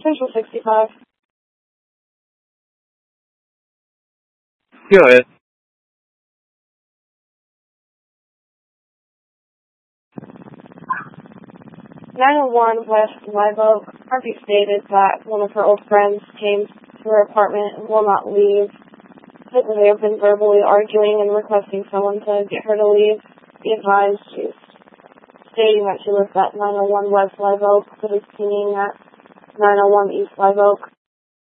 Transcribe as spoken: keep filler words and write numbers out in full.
Central sixty-five. Go ahead. nine oh one West Live Oak. Harvey stated that one of her old friends came to her apartment and will not leave. They have been verbally arguing and requesting someone to get her to leave. Be advised, she's stating that she lives at nine oh one West Live Oak, but is singing at nine oh one East Live Oak.